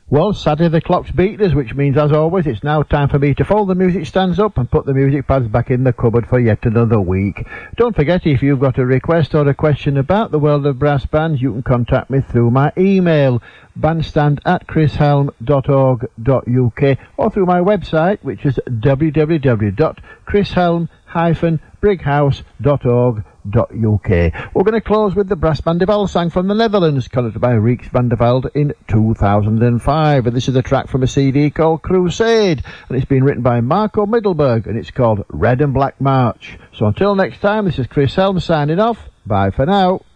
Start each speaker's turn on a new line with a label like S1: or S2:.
S1: Well, sadly the clock's beaten us, which means, as always, it's now time for me to fold the music stands up and put the music pads back in the cupboard for yet another week. Don't forget, if you've got a request or a question about the world of brass bands, you can contact me through my email, bandstand@chrishelm.org.uk, or through my website, which is www.chrishelm-brighouse.org.uk. We're going to close with the Brass Band of Alsang from the Netherlands, conducted by Rijks van der Velde in 2005. And this is a track from a CD called Crusade, and it's been written by Marco Middelberg, and it's called Red and Black March. So until next time, this is Chris Helm signing off. Bye for now.